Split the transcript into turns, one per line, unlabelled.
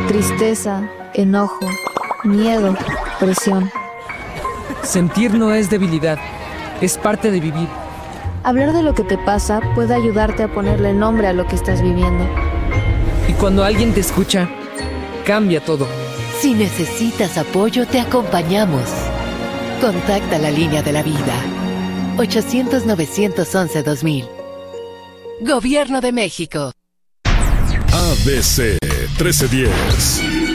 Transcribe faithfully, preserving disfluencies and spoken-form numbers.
tristeza, enojo, miedo, presión.
Sentir no es debilidad, es parte de vivir.
Hablar de lo que te pasa puede ayudarte a ponerle nombre a lo que estás viviendo.
Y cuando alguien te escucha, cambia todo.
Si necesitas apoyo, te acompañamos. Contacta la línea de la vida. ochocientos, novecientos once, dos mil. Gobierno de México.
A B C trece diez.